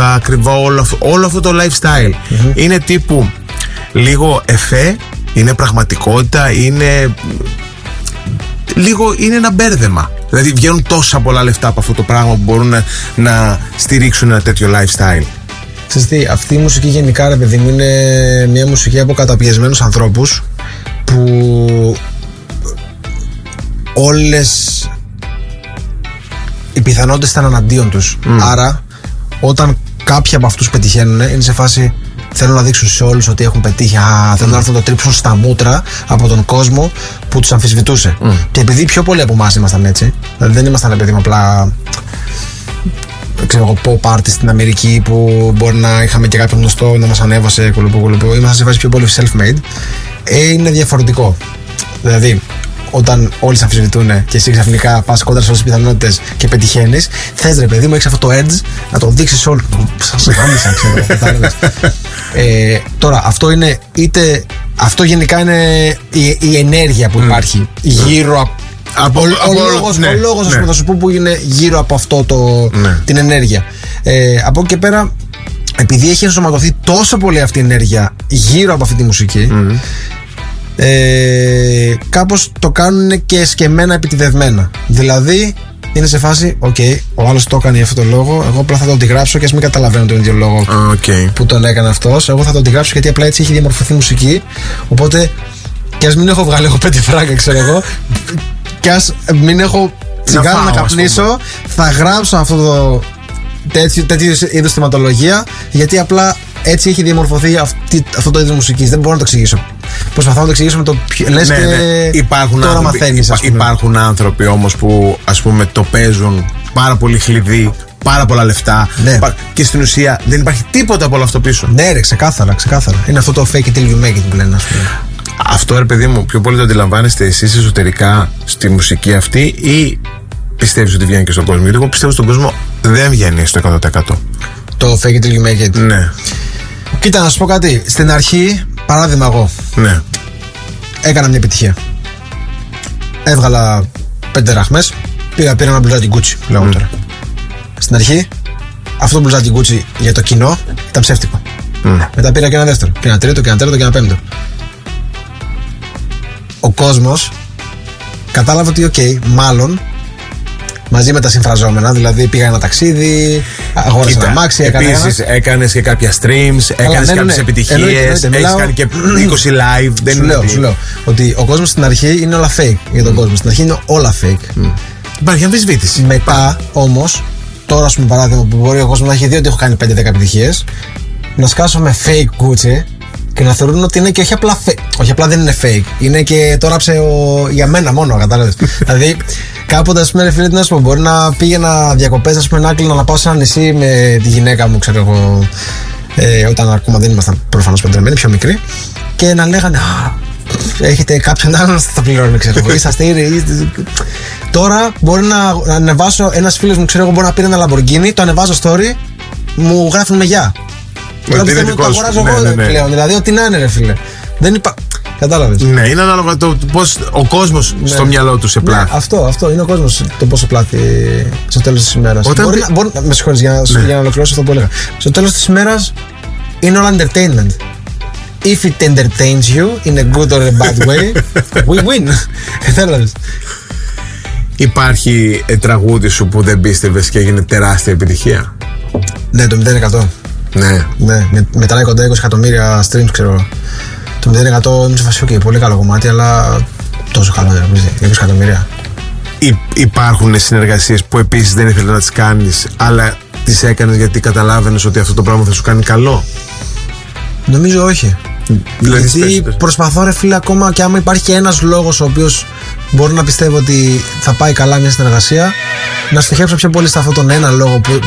μόδα, ακριβά, όλο αυτό το lifestyle. Είναι τύπου λίγο εφέ, είναι πραγματικότητα, είναι λίγο, είναι ένα μπέρδεμα. Δηλαδή βγαίνουν τόσα πολλά λεφτά από αυτό το πράγμα που μπορούν να στηρίξουν ένα τέτοιο lifestyle. Ξέρεις τι, αυτή η μουσική γενικά, ρε παιδί μου, είναι μια μουσική από καταπιεσμένους ανθρώπους που όλες οι πιθανότητες ήταν εναντίον τους. Άρα όταν κάποιοι από αυτούς πετυχαίνουν, είναι σε φάση θέλουν να δείξουν σε όλους ότι έχουν πετύχει. Θέλουν να έρθουν να το τρίψουν στα μούτρα από τον κόσμο που τους αμφισβητούσε. Και επειδή πιο πολλοί από εμάς ήμασταν έτσι, δηλαδή δεν ήμασταν, επειδή απλά, ξέρω εγώ, pop artist στην Αμερική που μπορεί να είχαμε και κάποιον γνωστό να μας ανέβασε κουλουπού. Ήμασταν σε φάση πιο πολύ self-made. Είναι διαφορετικό. Δηλαδή, όταν όλοι σε αμφισβητούν και εσύ ξαφνικά πας κόντρα σε όλες τις πιθανότητες και πετυχαίνεις, θες, ρε παιδί μου, έχεις αυτό το edge να το δείξεις όλους. Σας γάμισαν, ξέρω. Τώρα, αυτό είναι είτε. Αυτό γενικά είναι η ενέργεια που υπάρχει γύρω από. Ο λόγος θα σου πω που είναι γύρω από αυτό την ενέργεια. Από εκεί και πέρα, επειδή έχει ενσωματωθεί τόσο πολύ αυτή η ενέργεια γύρω από αυτή τη μουσική, κάπως το κάνουν και σκεμμένα επιτιδευμένα. Δηλαδή είναι σε φάση, ο άλλος το έκανε για αυτόν τον λόγο, εγώ απλά θα το αντιγράψω και ας μην καταλαβαίνω τον ίδιο λόγο που τον έκανε αυτός. Εγώ θα το αντιγράψω γιατί απλά έτσι έχει διαμορφωθεί η μουσική. Οπότε και ας μην έχω βγάλει εγώ 5 φράγκα, ξέρω εγώ, και ας μην έχω τσιγάρο να καπνίσω, θα γράψω αυτό το τέτοιου είδους θεματολογία, γιατί απλά έτσι έχει διαμορφωθεί αυτό το είδος μουσικής. Δεν μπορώ να το εξηγήσω. Προσπαθώ να το εξηγήσω με το λες και τώρα μαθαίνεις. Υπάρχουν άνθρωποι όμως που, ας πούμε, το παίζουν πάρα πολύ χλειδί, πάρα πολλά λεφτά, και στην ουσία δεν υπάρχει τίποτα από όλο αυτό πίσω. Ναι, ρε, ξεκάθαρα. Είναι αυτό το fake it till you make it που λένε, ας πούμε. Αυτό, ρε παιδί μου, πιο πολύ το αντιλαμβάνεστε εσείς εσωτερικά στη μουσική αυτή, ή πιστεύεις ότι βγαίνει και στον κόσμο? Γιατί εγώ πιστεύω στον κόσμο δεν βγαίνει στο 100%. Το fake it till you make it. Ναι. Κοίτα, να σου πω κάτι. Στην αρχή, παράδειγμα, εγώ έκανα μια επιτυχία. Έβγαλα 5 δραχμές, πήρα ένα μπλουζάκι Gucci, λέω τώρα. Στην αρχή, αυτό το μπλουζάκι Gucci για το κοινό ήταν ψεύτικο. Μετά πήρα και ένα δεύτερο, και ένα τρίτο, και ένα τέταρτο, και ένα πέμπτο. Ο κόσμος κατάλαβε ότι μάλλον μαζί με τα συμφραζόμενα, δηλαδή πήγα ένα ταξίδι, αγόρασα ένα αμάξι, επίσης έκανες και κάποια streams, έκανες κάποιες επιτυχίες, έχεις κάνει και 20 live. Σου λέω ότι ο κόσμος στην αρχή είναι όλα fake για τον κόσμο. Στην αρχή είναι όλα fake. Υπάρχει αμφισβήτηση. Μετά όμως, τώρα ας πούμε παράδειγμα που μπορεί ο κόσμος να έχει δει ότι έχω κάνει 5-10 επιτυχίες, να σκάσω με fake Gucci και να θεωρούν ότι είναι και όχι απλά fake. Όχι απλά δεν είναι fake, είναι και το ράψε για μένα μόνο, κατάλαβες. Δηλαδή, κάποτε, ας πούμε, φίλε, τι να σου πω, μπορεί να πήγαινα διακοπές, ας πούμε, να άκλεινα να πάω σε ένα νησί με τη γυναίκα μου, ξέρω εγώ, όταν ακόμα δεν ήμασταν προφανώς παντρεμένοι, πιο μικροί, και να λέγανε έχετε κάποιον άλλον να θα πληρώνει, ξέρω εγώ, είσαστε ήδη. Τώρα μπορεί να ανεβάσω, ένας φίλος μου, ξέρω εγώ, μπορεί να πήρε ένα Lamborghini, το ανεβάζω story, μου γράφουν με γεια. Τώρα πιστεύω ότι το αγοράζω εγώ πλέον. Δηλαδή, ό,τι να είναι, ρε φίλε. Δεν είπα. Κατάλαβες. Ναι, είναι ανάλογα το πώς ο κόσμος στο μυαλό του σε πλάθει. Αυτό είναι ο κόσμος το πόσο πλάθει στο τέλος της ημέρας. Με συγχωρείς για να ολοκληρώσω αυτό που έλεγα. Στο τέλος της ημέρας είναι όλο entertainment. If it entertains you in a good or a bad way, we win. Κατάλαβες. Υπάρχει τραγούδι σου που δεν πίστευες και έγινε τεράστια επιτυχία? Ναι, το 0%. Ναι, μετράει κοντά 20 εκατομμύρια streams, ξέρω. Το 0% είναι σε φάση, πολύ καλό κομμάτι, αλλά τόσο καλό δεν νομίζω. 20 εκατομμύρια. Υπάρχουν συνεργασίες που επίσης δεν ήθελες να τις κάνεις, αλλά τις έκανες γιατί καταλάβαινες ότι αυτό το πράγμα θα σου κάνει καλό? Νομίζω όχι. Δηλαδή, γιατί προσπαθώ, ρε φίλε, ακόμα και άμα υπάρχει και ένας λόγος ο οποίος μπορεί να πιστεύω ότι θα πάει καλά μια συνεργασία, να στοχεύσω πιο πολύ σε αυτόν τον ένα λόγο που